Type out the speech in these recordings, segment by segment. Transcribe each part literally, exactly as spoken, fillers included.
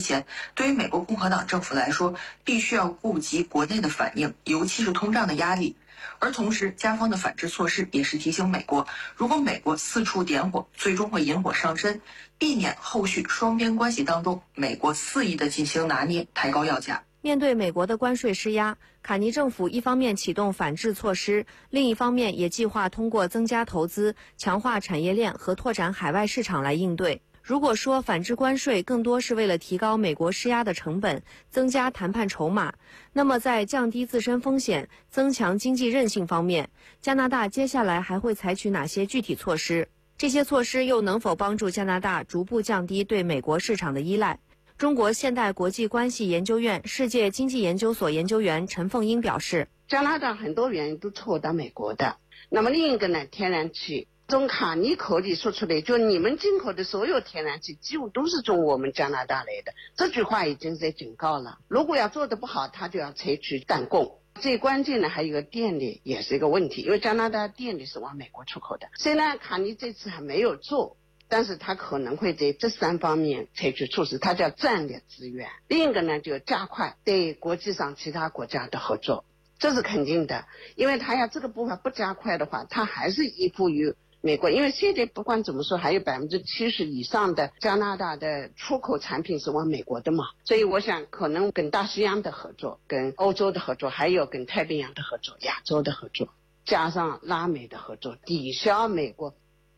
前，对于美国共和党政府来说，必须要顾及国内的反应，尤其是通胀的压力。而同时，加方的反制措施也是提醒美国，如果美国四处点火，最终会引火上身，避免后续双边关系当中美国肆意的进行拿捏，抬高要价。 面对美国的关税施压，卡尼政府一方面启动反制措施，另一方面也计划通过增加投资、强化产业链和拓展海外市场来应对。如果说反制关税更多是为了提高美国施压的成本，增加谈判筹码，那么在降低自身风险、增强经济韧性方面，加拿大接下来还会采取哪些具体措施？这些措施又能否帮助加拿大逐步降低对美国市场的依赖？中国现代国际关系研究院世界经济研究所研究员陈凤英表示， 加拿大很多原因都错到美国的。那么另一个呢，天然气从卡尼口里说出来，就你们进口的所有天然气几乎都是从我们加拿大来的，这句话已经在警告了。如果要做得不好，他就要采取断供。最关键的还有一个电力也是一个问题，因为加拿大电力是往美国出口的。虽然卡尼这次还没有做，但是他可能会在这三方面采取措施，它叫战略资源。另一个呢，就加快对国际上其他国家的合作，这是肯定的，因为他要这个步伐不加快的话，他还是依附于美国，因为现在不管怎么说，还有百分之七十以上的加拿大的出口产品是往美国的嘛，所以我想可能跟大西洋的合作、跟欧洲的合作，还有跟太平洋的合作、亚洲的合作，加上拉美的合作，抵消美国。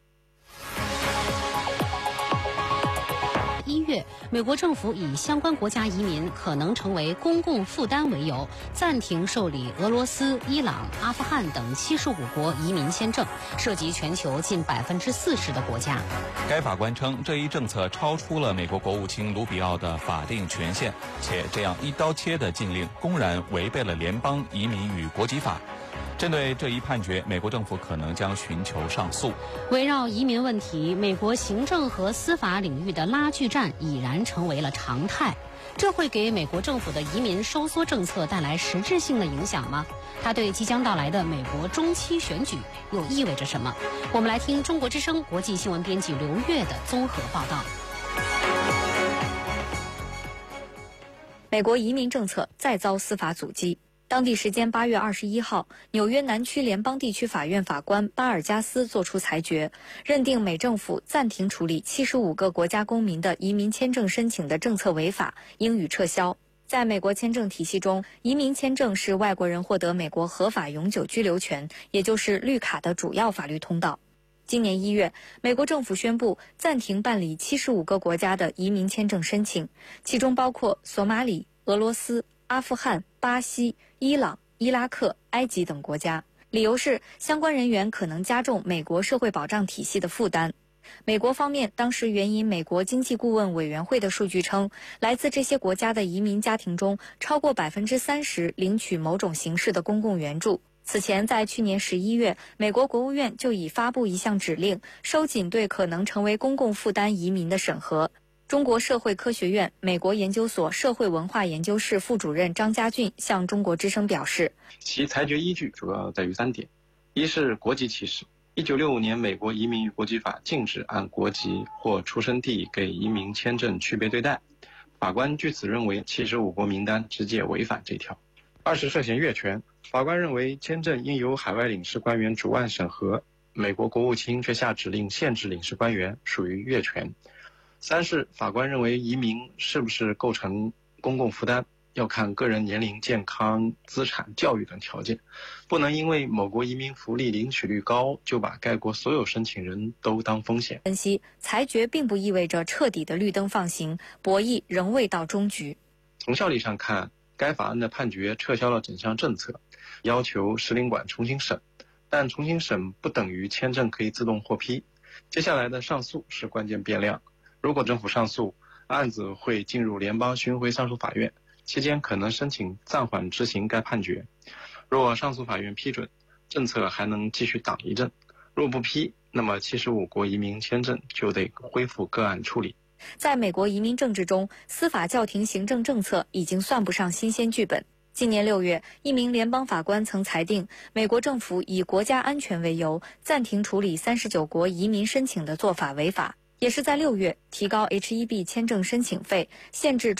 一月，美国政府以相关国家移民可能成为公共负担为由，暂停受理俄罗斯、伊朗、阿富汗等七十五国移民签证，涉及全球近百分之四十的国家。 该法官称，这一政策超出了美国国务卿卢比奥的法定权限，且这样一刀切的禁令公然违背了联邦移民与国籍法。针对这一判决，美国政府可能将寻求上诉。 围绕移民问题，美国行政和司法领域的拉锯战已然成为了常态。这会给美国政府的移民收缩政策带来实质性的影响吗？它对即将到来的美国中期选举又意味着什么？我们来听中国之声国际新闻编辑刘月的综合报道。 美国移民政策再遭司法阻击。当地时间八月二十一号，纽约南区联邦地区法院法官巴尔加斯作出裁决，认定美政府暂停处理七十五个国家公民的移民签证申请的政策违法，应予撤销。在美国签证体系中，移民签证是外国人获得美国合法永久居留权，也就是绿卡的主要法律通道。今年一月，美国政府宣布暂停办理七十五个国家的移民签证申请，其中包括索马里、俄罗斯、阿富汗、巴西、伊朗、伊拉克、埃及等国家，理由是相关人员可能加重美国社会保障体系的负担。美国方面当时援引美国经济顾问委员会的数据称，来自这些国家的移民家庭中，超过百分之三十领取某种形式的公共援助。此前，在去年十一月，美国国务院就已发布一项指令，收紧对可能成为公共负担移民的审核。中国社会科学院美国研究所社会文化研究室副主任张家俊向中国之声表示， 其裁决依据主要在于三点：一是国籍歧视。一九六五年美国移民与国籍法禁止按国籍或出生地给移民签证区别对待，法官据此认为七十五国名单直接违反这条。二是涉嫌越权，法官认为签证应由海外领事官员主案审核，美国国务卿却下指令限制领事官员，属于越权。三是法官认为移民是不是构成公共负担，要看个人年龄、健康、资产、教育等条件，不能因为某国移民福利领取率高，就把该国所有申请人都当风险。 分析，裁决并不意味着彻底的绿灯放行，博弈仍未到终局。 从效力上看，该法案的判决撤销了整项政策，要求使领馆重新审，但重新审不等于签证可以自动获批。接下来的上诉是关键变量。如果政府上诉，案子会进入联邦巡回上诉法院，期间可能申请暂缓执行该判决。若上诉法院批准，政策还能继续挡一阵；若不批，那么七十五国移民签证就得恢复个案处理。 在美国移民政治中，司法叫停行政政策已经算不上新鲜剧本。今年六月，一名联邦法官曾裁定，美国政府以国家安全为由暂停处理三十九国移民申请的做法违法。也是在六月，提高 H 一 B 签证申请费，限制